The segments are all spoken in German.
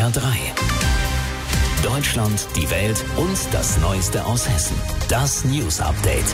HR3. Deutschland, die Welt und das Neueste aus Hessen. Das News Update.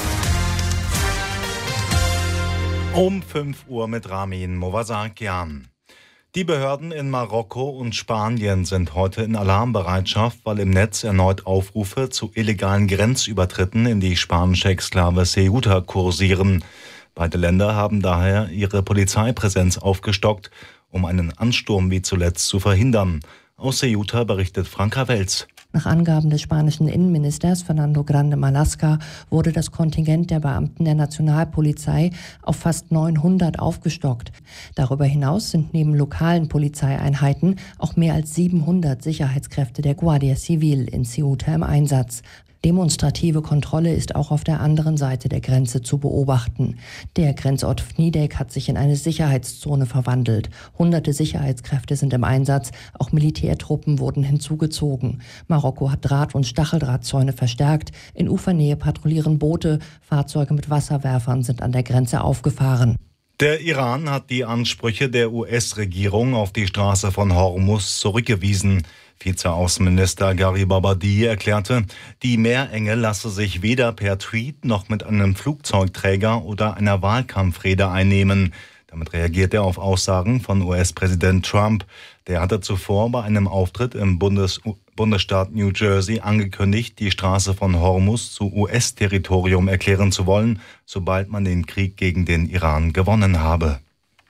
Um 5 Uhr mit Ramin Movasakian. Die Behörden in Marokko und Spanien sind heute in Alarmbereitschaft, weil im Netz erneut Aufrufe zu illegalen Grenzübertritten in die spanische Exklave Ceuta kursieren. Beide Länder haben daher ihre Polizeipräsenz aufgestockt, um einen Ansturm wie zuletzt zu verhindern. Aus Ceuta berichtet Franka Welz. Nach Angaben des spanischen Innenministers Fernando Grande Marlaska wurde das Kontingent der Beamten der Nationalpolizei auf fast 900 aufgestockt. Darüber hinaus sind neben lokalen Polizeieinheiten auch mehr als 700 Sicherheitskräfte der Guardia Civil in Ceuta im Einsatz. Demonstrative Kontrolle ist auch auf der anderen Seite der Grenze zu beobachten. Der Grenzort Fnidek hat sich in eine Sicherheitszone verwandelt. Hunderte Sicherheitskräfte sind im Einsatz, auch Militärtruppen wurden hinzugezogen. Marokko hat Draht- und Stacheldrahtzäune verstärkt. In Ufernähe patrouillieren Boote, Fahrzeuge mit Wasserwerfern sind an der Grenze aufgefahren. Der Iran hat die Ansprüche der US-Regierung auf die Straße von Hormuz zurückgewiesen. Vizeaußenminister Garibabadi erklärte, die Meerenge lasse sich weder per Tweet noch mit einem Flugzeugträger oder einer Wahlkampfrede einnehmen. Damit reagiert er auf Aussagen von US-Präsident Trump. Der hatte zuvor bei einem Auftritt im Bundesstaat New Jersey angekündigt, die Straße von Hormuz zu US-Territorium erklären zu wollen, sobald man den Krieg gegen den Iran gewonnen habe.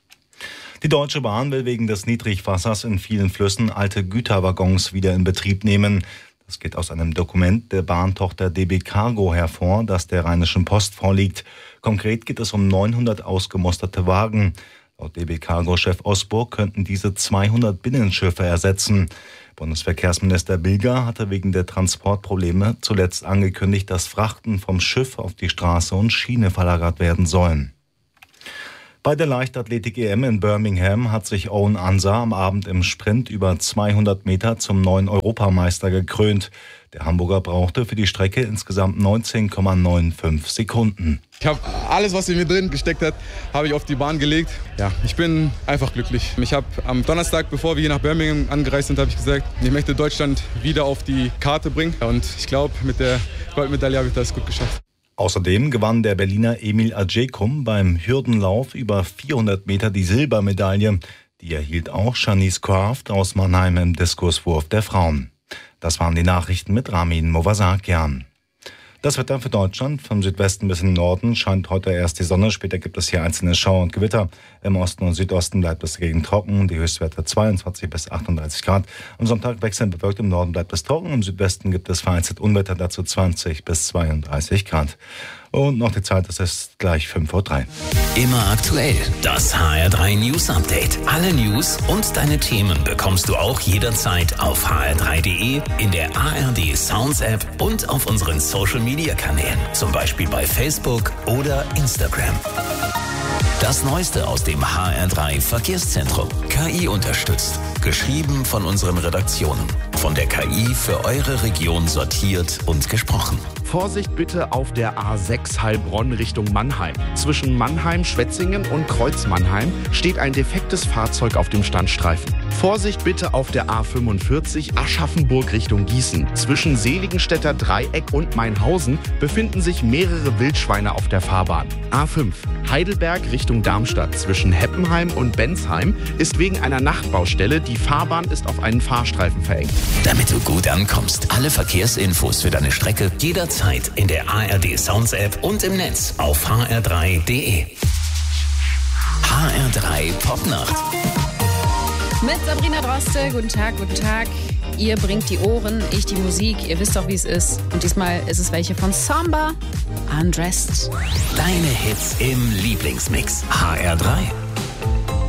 Die Deutsche Bahn will wegen des Niedrigwassers in vielen Flüssen alte Güterwaggons wieder in Betrieb nehmen. Das geht aus einem Dokument der Bahntochter DB Cargo hervor, das der Rheinischen Post vorliegt. Konkret geht es um 900 ausgemusterte Wagen. Laut DB Cargo-Chef Osburg könnten diese 200 Binnenschiffe ersetzen. Bundesverkehrsminister Bilger hatte wegen der Transportprobleme zuletzt angekündigt, dass Frachten vom Schiff auf die Straße und Schiene verlagert werden sollen. Bei der Leichtathletik-EM in Birmingham hat sich Owen Ansah am Abend im Sprint über 200 Meter zum neuen Europameister gekrönt. Der Hamburger brauchte für die Strecke insgesamt 19,95 Sekunden. Ich habe alles, was in mir drin gesteckt hat, habe ich auf die Bahn gelegt. Ja, ich bin einfach glücklich. Ich habe am Donnerstag, bevor wir hier nach Birmingham angereist sind, habe ich gesagt, ich möchte Deutschland wieder auf die Karte bringen. Und ich glaube, mit der Goldmedaille habe ich das gut geschafft. Außerdem gewann der Berliner Emil Adjekum beim Hürdenlauf über 400 Meter die Silbermedaille. Die erhielt auch Shanice Kraft aus Mannheim im Diskurswurf der Frauen. Das waren die Nachrichten mit Ramin Movasakian. Das Wetter für Deutschland: vom Südwesten bis in den Norden scheint heute erst die Sonne. Später gibt es hier einzelne Schauer und Gewitter. Im Osten und Südosten bleibt es dagegen trocken. Die Höchstwerte 22 bis 38 Grad. Am Sonntag wechselnd bewölkt, im Norden bleibt es trocken. Im Südwesten gibt es vereinzelt Unwetter, dazu 20 bis 32 Grad. Und noch die Zeit, es ist gleich 5:03 Uhr. Immer aktuell. Das HR3 News Update. Alle News und deine Themen bekommst du auch jederzeit auf hr3.de, in der ARD Sounds App und auf unseren Social Media Kanälen. Zum Beispiel bei Facebook oder Instagram. Das Neueste aus dem HR3 Verkehrszentrum. KI unterstützt. Geschrieben von unseren Redaktionen. Von der KI für eure Region sortiert und gesprochen. Vorsicht bitte auf der A6 Heilbronn Richtung Mannheim. Zwischen Mannheim, Schwetzingen und Kreuz Mannheim steht ein defektes Fahrzeug auf dem Standstreifen. Vorsicht bitte auf der A45 Aschaffenburg Richtung Gießen. Zwischen Seligenstädter Dreieck und Mainhausen befinden sich mehrere Wildschweine auf der Fahrbahn. A5 Heidelberg Richtung Darmstadt. Zwischen Heppenheim und Bensheim ist wegen einer Nachtbaustelle die Fahrbahn ist auf einen Fahrstreifen verengt. Damit du gut ankommst, alle Verkehrsinfos für deine Strecke jederzeit in der ARD Sounds App und im Netz auf hr3.de. HR3 Popnacht. Mit Sabrina Droste. Guten Tag, guten Tag. Ihr bringt die Ohren, ich die Musik. Ihr wisst doch, wie es ist. Und diesmal ist es welche von Samba, Undressed. Deine Hits im Lieblingsmix. HR3.